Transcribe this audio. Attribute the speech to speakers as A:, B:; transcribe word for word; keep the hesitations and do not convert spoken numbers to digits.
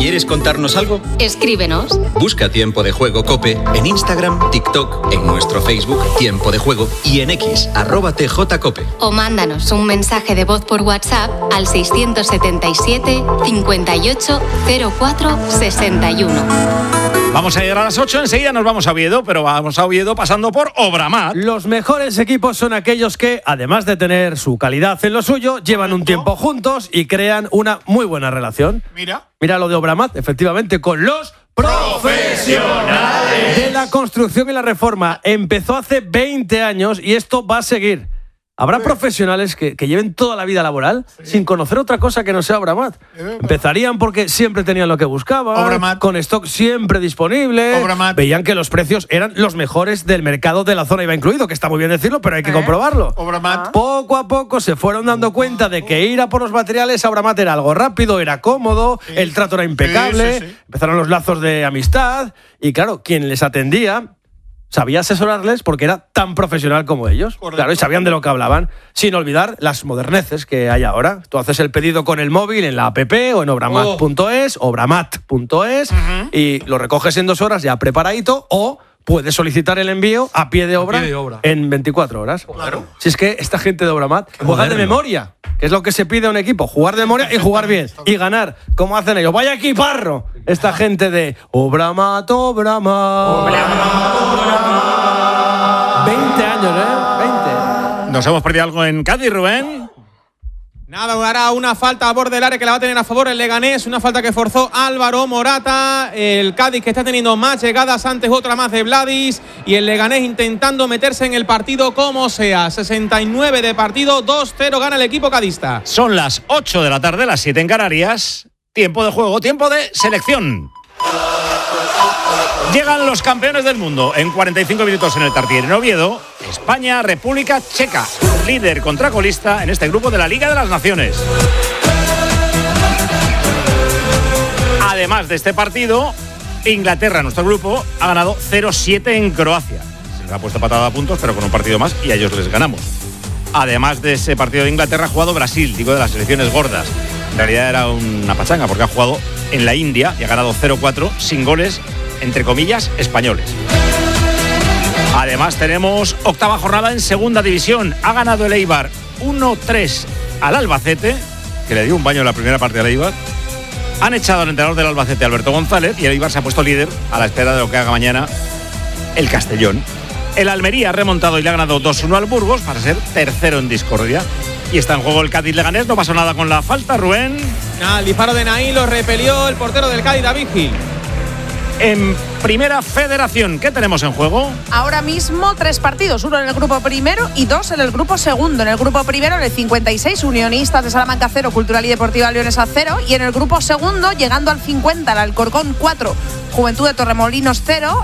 A: ¿Quieres contarnos algo?
B: Escríbenos.
A: Busca Tiempo de Juego COPE en Instagram, TikTok, en nuestro Facebook Tiempo de Juego y en X, arroba tjcope.
B: O mándanos un mensaje de voz por WhatsApp al seiscientos setenta y siete, cincuenta y ocho, cero cuatro, sesenta y uno.
C: Vamos a llegar a las ocho, enseguida nos vamos a Oviedo, pero vamos a Oviedo pasando por Obramat.
D: Los mejores equipos son aquellos que, además de tener su calidad en lo suyo, llevan un tiempo juntos y crean una muy buena relación.
C: Mira.
D: Mira lo de Obramat, efectivamente, con los profesionales de la construcción y la reforma. Empezó hace veinte años y esto va a seguir. Habrá sí. profesionales que, que lleven toda la vida laboral sí. sin conocer otra cosa que no sea Obramat. Empezarían porque siempre tenían lo que buscaban, Obramat. Con stock siempre disponible, Obramat. Veían que los precios eran los mejores del mercado de la zona, iba incluido, que está muy bien decirlo, pero hay que ¿Eh? comprobarlo.
C: Obramat.
D: Poco a poco se fueron dando cuenta de que ir a por los materiales a Obramat era algo rápido, era cómodo, sí. el trato era impecable, sí, sí, sí. empezaron los lazos de amistad y claro, quien les atendía sabía asesorarles porque era tan profesional como ellos. Correcto. Claro, y sabían de lo que hablaban. Sin olvidar las moderneces que hay ahora. Tú haces el pedido con el móvil en la app o en obramat punto es, oh. obramat punto es, uh-huh. y lo recoges en dos horas ya preparadito, o puedes solicitar el envío a pie de obra,
C: pie de obra.
D: en veinticuatro horas.
C: Claro.
D: Si es que esta gente de Obramat juega de memoria, que es lo que se pide a un equipo, jugar de memoria y jugar bien, y ganar. ¿Cómo hacen ellos? ¡Vaya equiparro! Esta gente de Obramat, Obramat. Obramat, Obramat. veinte años, ¿eh? veinte.
C: ¿Nos hemos perdido algo en Cádiz, Rubén?
E: Nada, hará una falta a borde del área que la va a tener a favor el Leganés, una falta que forzó Álvaro Morata, el Cádiz que está teniendo más llegadas, antes otra más de Vladis, y el Leganés intentando meterse en el partido como sea. sesenta y nueve de partido, dos cero gana el equipo cadista.
C: Son las ocho de la tarde, las siete en Canarias, tiempo de juego, tiempo de selección. Llegan los campeones del mundo en cuarenta y cinco minutos en el Tartiere en Oviedo. España, República Checa, líder contra colista en este grupo de la Liga de las Naciones. Además de este partido, Inglaterra, nuestro grupo, ha ganado cero siete en Croacia. Se les ha puesto patada a puntos, pero con un partido más y a ellos les ganamos. Además de ese partido de Inglaterra, ha jugado Brasil, digo de las selecciones gordas. En realidad era una pachanga porque ha jugado en la India y ha ganado cero cuatro sin goles, entre comillas, españoles. Además tenemos octava jornada en segunda división. Ha ganado el Eibar uno tres al Albacete, que le dio un baño en la primera parte al Eibar. Han echado al entrenador del Albacete, Alberto González, y el Eibar se ha puesto líder a la espera de lo que haga mañana el Castellón. El Almería ha remontado y le ha ganado dos uno al Burgos para ser tercero en discordia. Y está en juego el Cádiz Leganés. No pasó nada con la falta, Rubén.
E: Nada, el disparo de Naí lo repelió el portero del Cádiz, David Gil.
C: En Primera Federación, ¿qué tenemos en juego?
F: Ahora mismo tres partidos, uno en el grupo primero y dos en el grupo segundo. En el grupo primero, en el cincuenta y seis, Unionistas de Salamanca cero, Cultural y Deportiva Leonesa cero. Y en el grupo segundo, llegando al cincuenta, el Alcorcón cuatro, Juventud de Torremolinos cero.